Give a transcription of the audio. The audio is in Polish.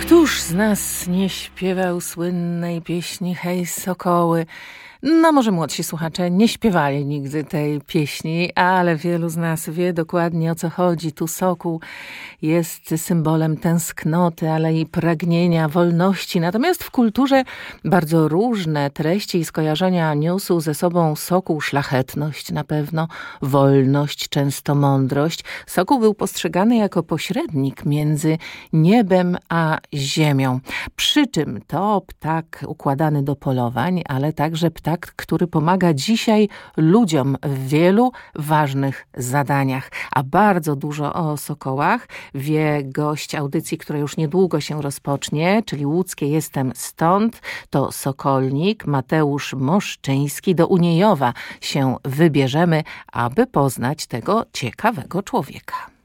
Któż z nas nie śpiewał słynnej pieśni Hej Sokoły? No może młodsi słuchacze nie śpiewali nigdy tej pieśni, ale wielu z nas wie dokładnie, o co chodzi. Tu sokół jest symbolem tęsknoty, ale i pragnienia wolności. Natomiast w kulturze bardzo różne treści i skojarzenia niósł ze sobą sokół szlachetność na pewno, wolność, często mądrość. Sokół był postrzegany jako pośrednik między niebem a ziemią. Przy czym to ptak układany do polowań, ale także ptak, który pomaga dzisiaj ludziom w wielu ważnych zadaniach. A bardzo dużo o sokołach wie gość audycji, która już niedługo się rozpocznie, czyli łódzkie Jestem Stąd. To sokolnik Mateusz Moszczyński. Do Uniejowa się wybierzemy, aby poznać tego ciekawego człowieka.